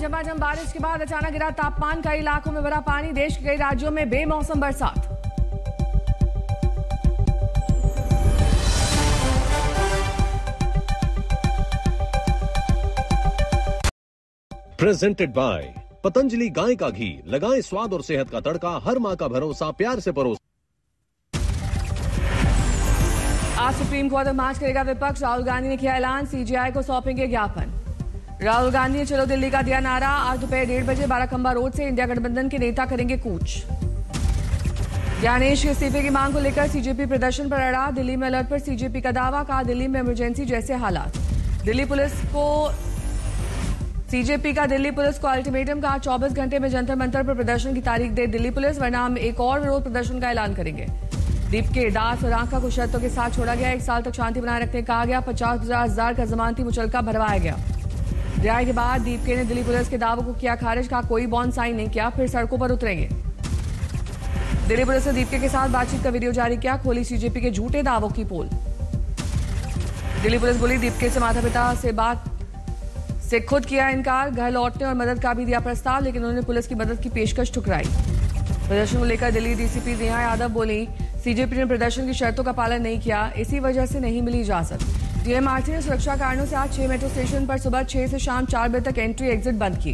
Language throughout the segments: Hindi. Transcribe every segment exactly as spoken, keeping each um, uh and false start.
झमाझम बारिश के बाद अचानक गिरा तापमान, कई इलाकों में भरा पानी, देश के कई राज्यों में बेमौसम बरसात। प्रेजेंटेड बाय पतंजलि गाय का घी, लगाएं स्वाद और सेहत का तड़का, हर माँ का भरोसा, प्यार से परोस। आज सुप्रीम कोर्ट में मार्च करेगा विपक्ष, राहुल गांधी ने किया ऐलान, सीजेआई को सौंपेंगे ज्ञापन। राहुल गांधी ने चलो दिल्ली का दिया नारा, आज दोपहर डेढ़ बजे बाराखंबा रोड से इंडिया गठबंधन के नेता करेंगे कूच। ज्ञानेश के इस्तीफे की मांग को लेकर सीजेपी प्रदर्शन पर अड़ा, दिल्ली में अलर्ट पर सीजेपी का दावा, कहा दिल्ली में इमरजेंसी जैसे हालात। दिल्ली पुलिस को सीजेपी का दिल्ली पुलिस को अल्टीमेटम, कहा चौबीस घंटे में जंतर मंतर पर प्रदर्शन की तारीख दे दिल्ली पुलिस, वरना हम एक और विरोध प्रदर्शन का ऐलान करेंगे। दीप के दास और आंखा को शर्तों के साथ छोड़ा गया, एक साल तक शांति बनाए रखने कहा गया, पचास हजार का जमानती मुचलका भरवाया गया। रिहाई के बाद दीप के ने दिल्ली पुलिस के दावों को किया खारिज, कहा कोई बॉन्ड साइन नहीं किया, फिर सड़कों पर उतरेंगे। दिल्ली पुलिस ने दीपके के साथ बातचीत का वीडियो जारी किया, खोली सीजेपी के झूठे दावों की पोल। दिल्ली पुलिस बोली दीपके से माता पिता से बात से खुद किया इनकार, घर लौटने और मदद का भी दिया प्रस्ताव, लेकिन उन्होंने पुलिस की मदद की पेशकश ठुकराई। प्रदर्शन को लेकर दिल्ली डीसीपी नेहा यादव बोली, सीजेपी ने प्रदर्शन की शर्तों का पालन नहीं किया, इसी वजह से नहीं मिली इजाजत। डीएमआरसी ने सुरक्षा कारणों से आज छह मेट्रो स्टेशन पर सुबह छह से शाम चार बजे तक एंट्री एग्जिट बंद की।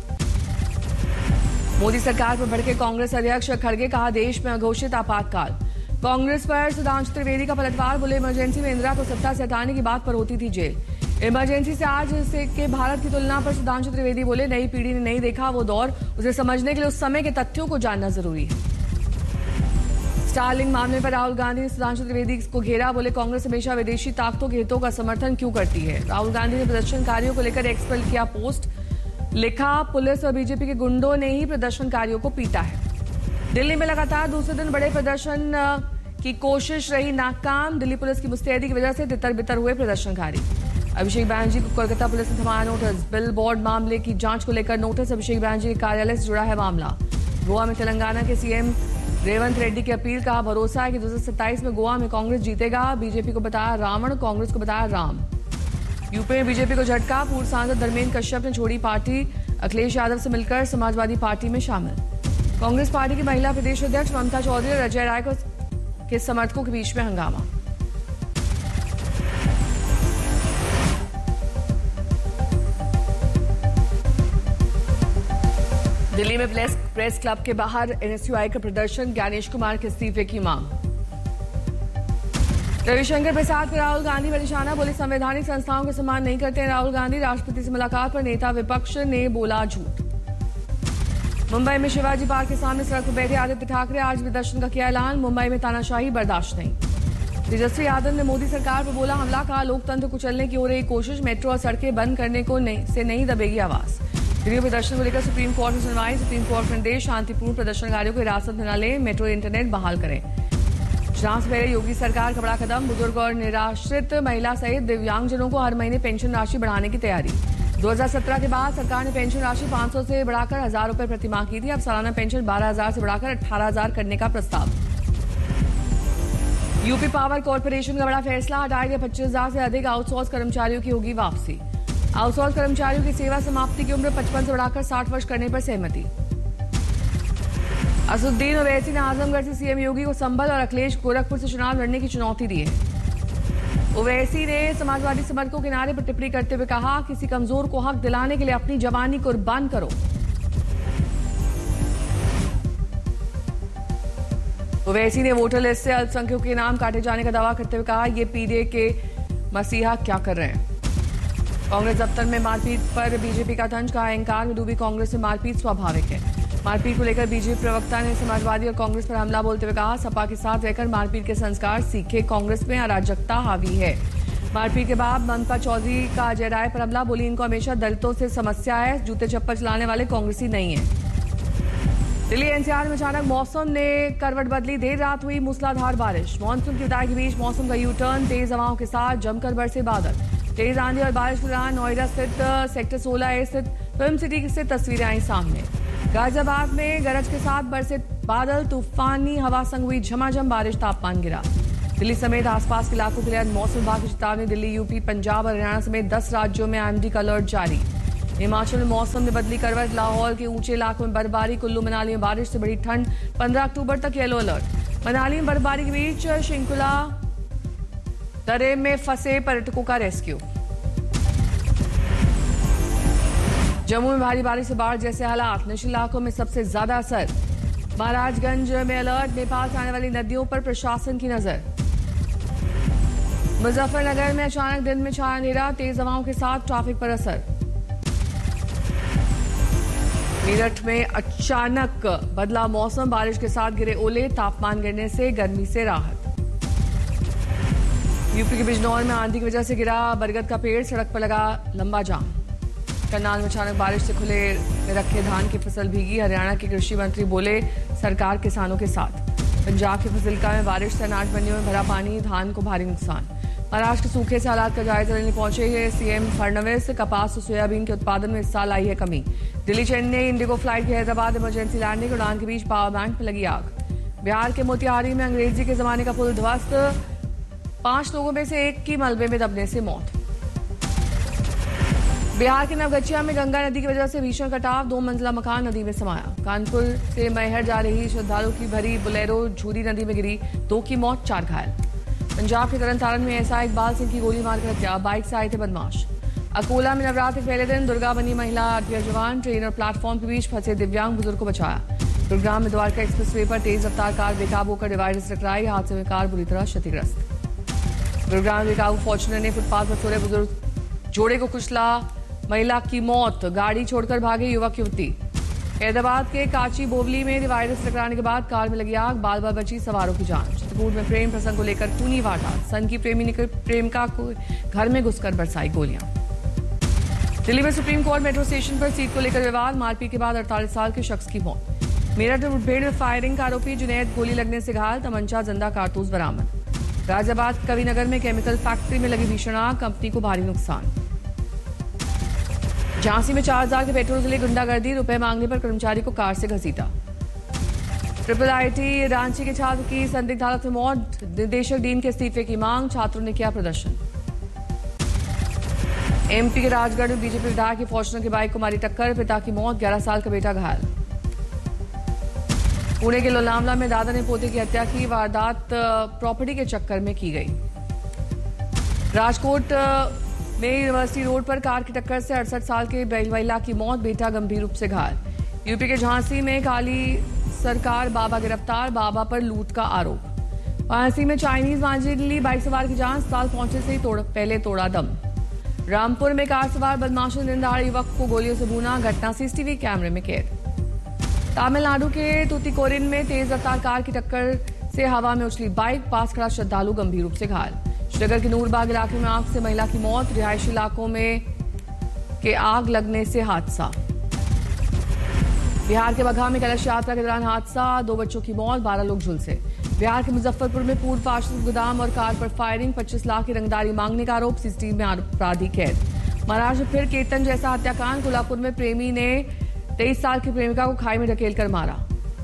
मोदी सरकार पर भड़के कांग्रेस अध्यक्ष खड़गे, कहा देश में अघोषित आपातकाल। कांग्रेस पर सुधांशु त्रिवेदी का पलटवार, बोले इमरजेंसी में इंदिरा को सत्ता से हटाने की बात पर होती थी जेल। इमरजेंसी से आज से के भारत की तुलना पर सुधांशु त्रिवेदी बोले, नई पीढ़ी ने नहीं देखा वो दौर, उसे समझने के लिए उस समय के तथ्यों को जानना जरूरी है। स्टारलिंक मामले पर राहुल गांधी ने सुधांशु त्रिवेदी को घेरा, बोले कांग्रेस हमेशा विदेशी ताकतों के हितों का समर्थन क्यों करती है। राहुल गांधी ने प्रदर्शनकारियों को लेकर एक्स पर किया पोस्ट, लिखा पुलिस और बीजेपी के गुंडों ने ही प्रदर्शनकारियों को पीटा है। दिल्ली में लगातार दूसरे दिन बड़े प्रदर्शन की कोशिश रही नाकाम, दिल्ली पुलिस की मुस्तैदी की वजह से तितर बितर हुए प्रदर्शनकारी। अभिषेक बैनर्जी को कोलकाता पुलिस ने थमाया नोटिस, बिल बोर्ड मामले की जांच को लेकर नोटिस, अभिषेक बैनर्जी के कार्यालय से जुड़ा है मामला। गोवा में तेलंगाना के सीएम रेवंत रेड्डी की अपील, कहा भरोसा है कि दो हजार सत्ताईस में गोवा में कांग्रेस जीतेगा, बीजेपी को बताया रावण, कांग्रेस को बताया राम। यूपी में बीजेपी को झटका, पूर्व सांसद धर्मेंद्र कश्यप ने छोड़ी पार्टी, अखिलेश यादव से मिलकर समाजवादी पार्टी में शामिल। कांग्रेस पार्टी की महिला प्रदेश अध्यक्ष ममता चौधरी और अजय राय के समर्थकों के बीच में हंगामा। दिल्ली में प्रेस प्रेस क्लब के बाहर एनएसयूआई का प्रदर्शन, ज्ञानेश कुमार के इस्तीफे की मांग। रविशंकर प्रसाद पर राहुल गांधी पर निशाना, बोले संवैधानिक संस्थाओं का सम्मान नहीं करते हैं राहुल गांधी, राष्ट्रपति से मुलाकात पर नेता विपक्ष ने बोला झूठ। मुंबई में शिवाजी पार्क के सामने सड़क पर बैठे आदित्य ठाकरे, आज प्रदर्शन का किया ऐलान, मुंबई में तानाशाही बर्दाश्त नहीं। तेजस्वी यादव ने मोदी सरकार पर बोला हमला, कहा लोकतंत्र कुचलने की हो रही कोशिश, मेट्रो और सड़कें बंद करने को नहीं से नहीं दबेगी आवाज। दिल्ली प्रदर्शन को लेकर सुप्रीम कोर्ट में सुनवाई, सुप्रीम कोर्ट के निर्देश, शांतिपूर्ण प्रदर्शनकारियों को हिरासत में न लें, मेट्रो इंटरनेट बहाल करें। चुनाव से पहले योगी सरकार का बड़ा कदम, बुजुर्ग और निराश्रित महिला सहित दिव्यांगजनों को हर महीने पेंशन राशि बढ़ाने की तैयारी। दो हजार सत्रह के बाद सरकार ने पेंशन राशि पांच सौ से बढ़ाकर हजार रुपए प्रति माह की थी, अब सालाना पेंशन बारह हजार से बढ़ाकर अठारह हजार करने का प्रस्ताव। यूपी पावर कॉर्पोरेशन का बड़ा फैसला, हटाए गए पच्चीस हजार से अधिक आउटसोर्स कर्मचारियों की होगी वापसी। आउटसोर्स कर्मचारियों की सेवा समाप्ति की उम्र पचपन से बढ़ाकर साठ वर्ष करने पर सहमति। असदुद्दीन ओवैसी ने आजमगढ़ से सीएम योगी को संभल और अखिलेश गोरखपुर से चुनाव लड़ने की चुनौती दी है। ओवैसी ने समाजवादी समर्थकों के नारे पर टिप्पणी करते हुए कहा, किसी कमजोर को हक दिलाने के लिए अपनी जवानी कुर्बान करो। ओवैसी ने वोटर लिस्ट से अल्पसंख्यकों के नाम काटे जाने का दावा करते हुए कहा, ये पीडीए के मसीहा क्या कर रहे हैं। कांग्रेस दफ्तर में मारपीट पर बीजेपी का तंज, का अहंकार में डूबी कांग्रेस में मारपीट स्वाभाविक है। मारपीट को लेकर बीजेपी प्रवक्ता ने समाजवादी और कांग्रेस पर हमला बोलते हुए कहा, सपा के साथ रहकर मारपीट के संस्कार सीखे, कांग्रेस में अराजकता हावी है। मारपीट के बाद ममता चौधरी का अजय राय पर हमला, बोली इनको हमेशा दलितों से समस्या है, जूते चप्पल चलाने वाले कांग्रेसी नहीं है। दिल्ली एनसीआर में अचानक मौसम ने करवट बदली, देर रात हुई मूसलाधार बारिश, मानसून की विदाई के बीच मौसम का यू टर्न, तेज हवाओं के साथ जमकर बरसे बादल। तेज आंधी और बारिश के दौरान नोएडा स्थित सेक्टर सोलह ए स्थित फिल्म सिटी से तस्वीरें आई सामने। गाजियाबाद में गरज के साथ बरसे बादल, तूफानी हवा संग हुई झमाझम बारिश, तापमान गिरा। दिल्ली समेत आसपास के इलाकों के लिए मौसम विभाग की चेतावनी, दिल्ली, यूपी, पंजाब और हरियाणा समेत दस राज्यों में आईएमडी का अलर्ट जारी। हिमाचल में मौसम ने बदली करवट, लाहौर के ऊंचे इलाकों में बर्फबारी, कुल्लू मनाली में बारिश से बड़ी ठंड, पंद्रह अक्टूबर तक येलो अलर्ट। मनाली में बर्फबारी के बीच शिंकुला दर्रे में फंसे पर्यटकों का रेस्क्यू। जम्मू में भारी बारिश से बाढ़ जैसे हालात, निचले इलाकों में सबसे ज्यादा असर। महाराजगंज में अलर्ट, नेपाल से आने वाली नदियों पर प्रशासन की नजर। मुजफ्फरनगर में अचानक दिन में छाया अंधेरा, तेज हवाओं के साथ ट्रैफिक पर असर। मेरठ में अचानक बदला मौसम, बारिश के साथ गिरे ओले, तापमान गिरने से गर्मी से राहत। यूपी के बिजनौर में आंधी की वजह से गिरा बरगद का पेड़, सड़क पर लगा लंबा जाम। करनाल में अचानक बारिश से खुले में रखे धान की फसल भीगी, हरियाणा के कृषि मंत्री बोले सरकार किसानों के साथ। पंजाब के फजिल्का में बारिश से अनाज मंडियों में भरा पानी, धान को भारी नुकसान। महाराष्ट्र के सूखे से हालात का जायजा लेने पहुंचे हैं सीएम फडणवीस, कपास और सोयाबीन के उत्पादन में इस साल आई है कमी। दिल्ली चेन्नई इंडिगो फ्लाइट की हैदराबाद इमरजेंसी लैंडिंग, उड़ान के बीच पावर बैंक में लगी आग। बिहार के मोतिहारी में अंग्रेजी के जमाने का पुल ध्वस्त, पांच लोगों में से एक की मलबे में दबने से मौत। बिहार के नवगछिया में गंगा नदी की वजह से भीषण कटाव, दो मंजिला मकान नदी में समाया। कानपुर से मैहर जा रही श्रद्धालुओं की भरी बुलेरो झूरी नदी में गिरी, दो की मौत, चार घायल। पंजाब के तरन तारण में ऐसा इकबाल सिंह की गोली मारकर हत्या, बाइक से आए थे बदमाश। अकोला में नवरात्र के पहले दिन दुर्गा बनी महिला आरपीएफ जवान, ट्रेन और प्लेटफॉर्म के बीच फंसे दिव्यांग बुजुर्ग को बचाया। गुरुग्राम में द्वारका एक्सप्रेसवे पर तेज रफ्तार कार बेकाबू होकर डिवाइडर से टकराई, हादसे में कार बुरी तरह क्षतिग्रस्त। गुरुग्राम में बेकाबू फॉर्च्यूनर ने फुटपाथ पर सोए बुजुर्ग जोड़े को कुचला, महिला की मौत, गाड़ी छोड़कर भागे युवक युवती। हैदराबाद के काची बोवली में डिवाइडर से टकराने के बाद कार में लगी आग, बाल बाल बची सवारों की जान। चित्रकूट में प्रेम प्रसंग को लेकर खूनी वारदात, सन की प्रेमी ने प्रेमिका को घर में घुसकर बरसाई गोलियां। दिल्ली में सुप्रीम कोर्ट मेट्रो स्टेशन पर सीट को लेकर विवाद, मारपीट के बाद अड़तालीस साल के शख्स की मौत। मेरठ में मुठभेड़ में फायरिंग का आरोपी जुनैद गोली लगने से घायल, तमंचा जिंदा कारतूस बरामद। गाजियाबाद कविनगर में केमिकल फैक्ट्री में लगी भीषण आग, कंपनी को भारी नुकसान। झांसी में चार हजार के पेट्रोल के लिए गुंडागर्दी, रुपए मांगने पर कर्मचारी को कार से घसीटा। ट्रिपल आईटी रांची के छात्र की संदिग्ध हालत में मौत, निदेशक डीन के इस्तीफे की मांग, छात्रों ने किया प्रदर्शन। एमपी के राजगढ़ में बीजेपी विधायक की फॉर्च्यूनर की बाइक को मारी टक्कर, पिता की मौत, ग्यारह साल का बेटा घायल। पुणे के लोनावला में दादा ने पोते की हत्या की, वारदात प्रॉपर्टी के चक्कर में की गई। राजकोट में यूनिवर्सिटी रोड पर कार की टक्कर से अड़सठ साल के महिला की मौत, बेटा गंभीर रूप से घायल। यूपी के झांसी में काली सरकार बाबा गिरफ्तार, बाबा पर लूट का आरोप। वाराणसी में चाइनीज मांझिली बाइक सवार की जान, अस्पताल पहुंचे से ही तोड़, पहले तोड़ा दम। रामपुर में कार सवार बदमाशों ने दिन दहाड़े युवक को गोलियों से भूना, घटना सीसीटीवी कैमरे में कैद। तमिलनाडु के तूतीकोरिन में तेज रफ्तार कार की टक्कर से हवा में उछली बाइक, पास खड़ा श्रद्धालु गंभीर रूप से घायल। श्रीनगर के नूरबाग इलाके में आग से महिला की मौत, रिहायशी इलाकों में के आग लगने से हादसा। बिहार के बगहा में कलश यात्रा के दौरान हादसा, दो बच्चों की मौत, बारह लोग झुलसे। बिहार के मुजफ्फरपुर में पूर्व पार्षद गोदाम और कार पर फायरिंग, पच्चीस लाख की रंगदारी मांगने का आरोप, सीसीटीवी में अपराधी कैद। महाराष्ट्र में फिर केतन जैसा हत्याकांड, कोल्हापुर में प्रेमी ने तेईस साल की प्रेमिका को खाई में ढकेलकर मारा।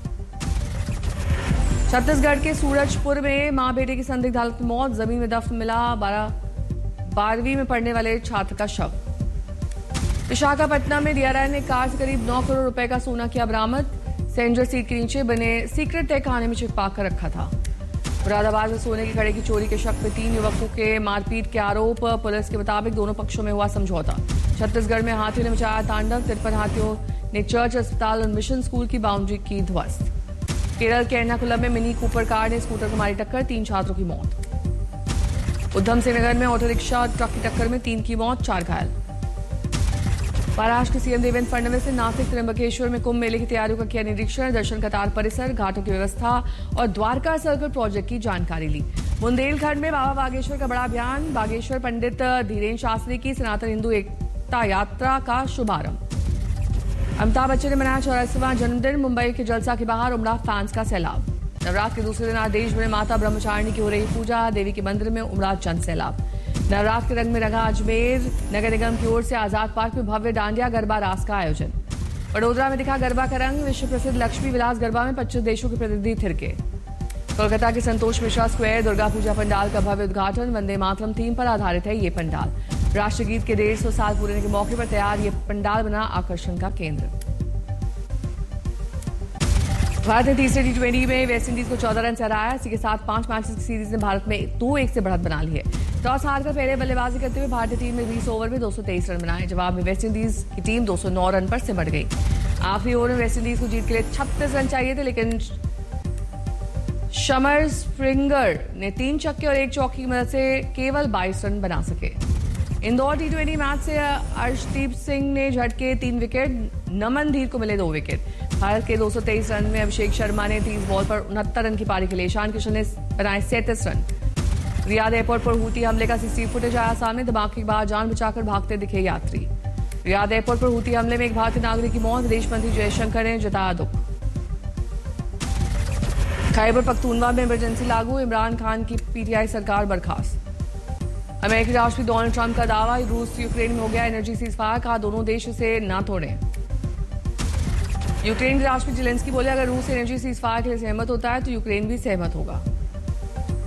छत्तीसगढ़ के सूरजपुर में मां बेटे की संदिग्ध हालत में मौत, जमीन में दफन मिला बारह बारहवीं में पढ़ने वाले छात्र का शव। विशाखापट्टनम में डीआरआई ने कार से करीब नौ करोड़ रुपए का सोना किया बरामद, सेंजर सीट के नीचे बने सीक्रेट तहखाने में छिपा कर रखा था। मुरादाबाद में सोने की कड़े की चोरी के शक में तीन युवकों के मारपीट के आरोप, पुलिस के मुताबिक दोनों पक्षों में हुआ समझौता। छत्तीसगढ़ में हाथियों ने मचाया तांडव, तिरपन हाथियों ने चर्च, अस्पताल और मिशन स्कूल की बाउंड्री की ध्वस्त। केरल के एर्नाकुलम में मिनी कूपर कार ने स्कूटर को मारी टक्कर, तीन छात्रों की मौत। उधम सिंह नगर में ऑटो रिक्शा और ट्रक की टक्कर में तीन की मौत, चार घायल। महाराष्ट्र के सीएम देवेंद्र फडणवीस ने नासिक त्र्यंबकेश्वर में कुंभ मेले की तैयारियों का किया निरीक्षण, दर्शन कतार परिसर, घाटों की व्यवस्था और द्वारका सर्कल प्रोजेक्ट की जानकारी ली। बुंदेलखंड में बाबा बागेश्वर का बड़ा अभियान, बागेश्वर पंडित धीरेन्द्र शास्त्री की सनातन हिंदू एकता यात्रा का शुभारंभ। अमिताभ बच्चन ने मनाया चौरासीवां जन्मदिन, मुंबई के जलसा के बाहर उमड़ा फैंस का सैलाब। नवरात्र के दूसरे दिन आज देश भर में माता ब्रह्मचारिणी की हो रही पूजा, देवी के मंदिर में उमड़ा जन सैलाब। नवरात्र के रंग में रंगा अजमेर, नगर निगम की ओर से आजाद पार्क में भव्य डांडिया गरबा रास का आयोजन। वडोदरा में दिखा गरबा का रंग, विश्व प्रसिद्ध लक्ष्मी विलास गरबा में पच्चीस देशों के प्रतिनिधि थिरके। कोलकाता के संतोष मिश्रा स्क्वायर दुर्गा पूजा पंडाल का भव्य उद्घाटन, वंदे मातरम थीम पर आधारित है ये पंडाल। राष्ट्रगीत के डेढ़ सौ साल पूरे होने के मौके पर तैयार ये पंडाल बना आकर्षण का केंद्र। भारत ने तीसरे टी ट्वेंटी में वेस्टइंडीज को चौदह रन से हराया। इसी के साथ पांच मैचेस की सीरीज में भारत में दो एक से बढ़त बना ली है। टॉस हारकर पहले बल्लेबाजी करते हुए भारतीय टीम ने बीस ओवर में दो सौ तेईस रन बनाए। जवाब में वेस्टइंडीज की टीम दो सौ नौ रन पर सिमट गई। आखिरी ओवर में वेस्टइंडीज को जीत के लिए छत्तीस रन चाहिए थे, लेकिन शमर स्प्रिंगर ने तीन छक्के और एक चौकी की मदद से केवल बाईस रन बना सके। इंदौर टी ट्वेंटी मैच से अर्शदीप सिंह ने झटके तीन विकेट, नमन धीर को मिले दो विकेट। भारत के दो सौ तेईस रन में अभिषेक शर्मा ने तीस बॉल पर उनहत्तर रन की पारी के लिए। ईशान किशन ने बनाए सैंतीस रन। रियाद एयरपोर्ट पर हूती हमले का सीसीटीवी फुटेज आया सामने। धमाके के बाद जान बचाकर भागते दिखे यात्री। रियाद एयरपोर्ट पर हूती हमले में एक भारतीय नागरिक की मौत। विदेश मंत्री जयशंकर ने जताया दुख। खैबर पख्तूनवा में इमरजेंसी लागू, इमरान खान की पीटीआई सरकार बर्खास्त। अमेरिकी राष्ट्रपति डोनाल्ड ट्रंप का दावा, रूस यूक्रेन में हो गया एनर्जी सीजफायर, कहा दोनों देश इसे न तोड़ें। यूक्रेन के राष्ट्रपति जेलेंस्की बोले अगर रूस एनर्जी सीजफायर के लिए सहमत होता है तो यूक्रेन भी सहमत होगा।